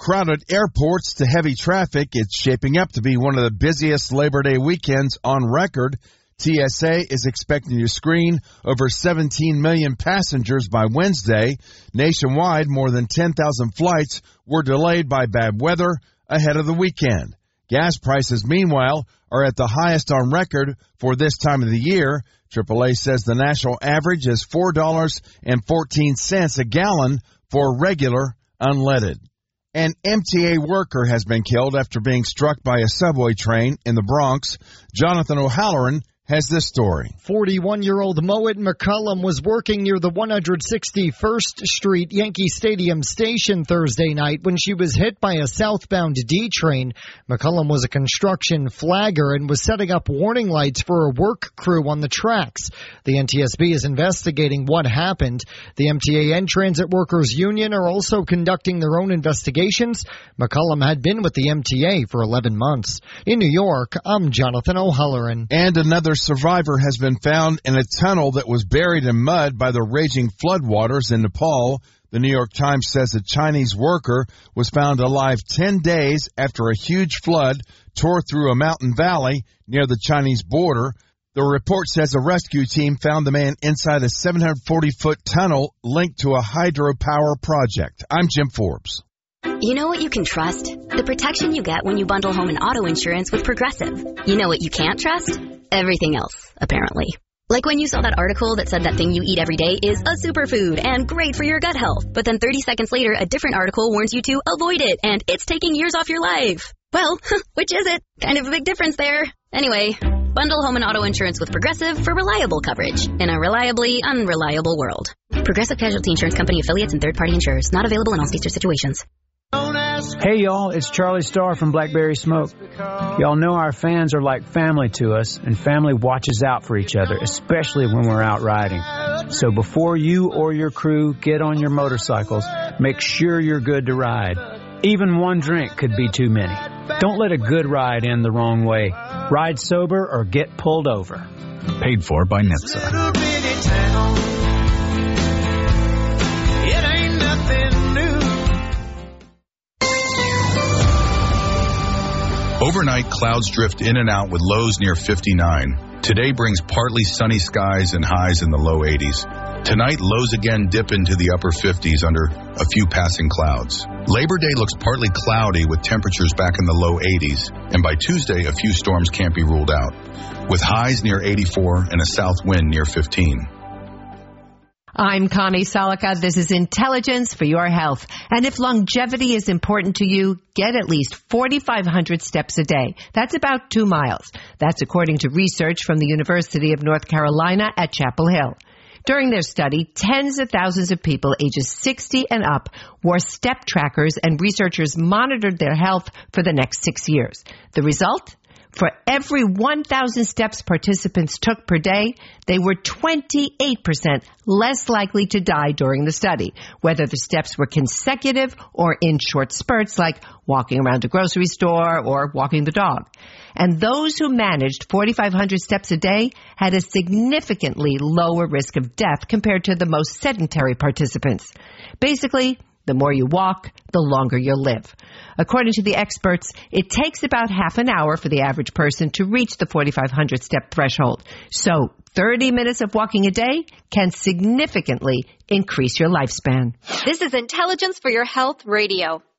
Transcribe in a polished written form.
crowded airports to heavy traffic, it's shaping up to be one of the busiest Labor Day weekends on record. TSA is expecting to screen over 17 million passengers by Wednesday. Nationwide, more than 10,000 flights were delayed by bad weather ahead of the weekend. Gas prices, meanwhile, are at the highest on record for this time of the year. AAA says the national average is $4.14 a gallon for regular unleaded. An MTA worker has been killed after being struck by a subway train in the Bronx. Jonathan O'Halloran has this story. 41-year-old Moet McCullum was working near the 161st Street Yankee Stadium station Thursday night when she was hit by a southbound D train. McCullum was a construction flagger and was setting up warning lights for a work crew on the tracks. The NTSB is investigating what happened. The MTA and Transit Workers Union are also conducting their own investigations. McCullum had been with the MTA for 11 months. In New York, I'm Jonathan O'Halloran. And another survivor has been found in a tunnel that was buried in mud by the raging floodwaters in Nepal. The New York Times says a Chinese worker was found alive 10 days after a huge flood tore through a mountain valley near the Chinese border. The report says a rescue team found the man inside a 740-foot tunnel linked to a hydropower project. I'm Jim Forbes. You know what you can trust? The protection you get when you bundle home and auto insurance with Progressive. You know what you can't trust? Everything else, apparently. Like when you saw that article that said that thing you eat every day is a superfood and great for your gut health. But then 30 seconds later, a different article warns you to avoid it and it's taking years off your life. Well, which is it? Kind of a big difference there. Anyway, bundle home and auto insurance with Progressive for reliable coverage in a reliably unreliable world. Progressive Casualty Insurance Company affiliates and third-party insurers. Not available in all states or situations. Hey y'all, it's Charlie Starr from Blackberry Smoke. Y'all know our fans are like family to us, and family watches out for each other, especially when we're out riding. So before you or your crew get on your motorcycles, make sure you're good to ride. Even one drink could be too many. Don't let a good ride end the wrong way. Ride sober or get pulled over. Paid for by NHTSA. Overnight, clouds drift in and out with lows near 59. Today brings partly sunny skies and highs in the low 80s. Tonight, lows again dip into the upper 50s under a few passing clouds. Labor Day looks partly cloudy with temperatures back in the low 80s. And by Tuesday, a few storms can't be ruled out, with highs near 84 and a south wind near 15. I'm Connie Salika. This is Intelligence for Your Health. And if longevity is important to you, get at least 4,500 steps a day. That's about 2 miles. That's according to research from the University of North Carolina at Chapel Hill. During their study, tens of thousands of people ages 60 and up wore step trackers, and researchers monitored their health for the next 6 years. The result? For every 1,000 steps participants took per day, they were 28% less likely to die during the study, whether the steps were consecutive or in short spurts like walking around a grocery store or walking the dog. And those who managed 4,500 steps a day had a significantly lower risk of death compared to the most sedentary participants. Basically, the more you walk, the longer you'll live. According to the experts, it takes about half an hour for the average person to reach the 4,500 step threshold. So 30 minutes of walking a day can significantly increase your lifespan. This is Intelligence for Your Health Radio.